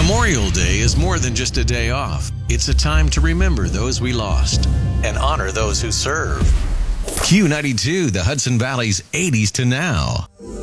Memorial Day is more than just a day off. It's a time to remember those we lost and honor those who serve. Q92, the Hudson Valley's 80s to now.